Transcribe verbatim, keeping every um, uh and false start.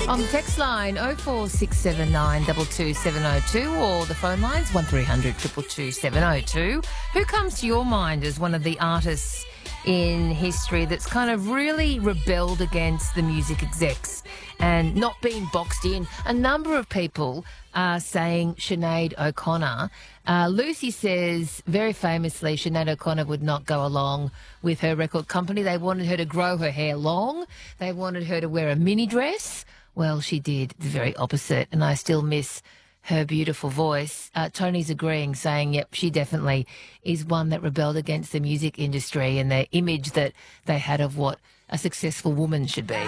On the text line oh four six seven nine two two seven oh two or the phone lines one three hundred two two two seven oh two. Who comes to your mind as one of the artists in history that's kind of really rebelled against the music execs and not being boxed in? A number of people are saying Sinead O'Connor. Uh, Lucy says, very famously, Sinead O'Connor would not go along with her record company. They wanted her to grow her hair long. They wanted her to wear a mini dress. Well, she did the very opposite, and I still miss her beautiful voice. Uh, Tony's agreeing, saying, yep, she definitely is one that rebelled against the music industry and the image that they had of what a successful woman should be.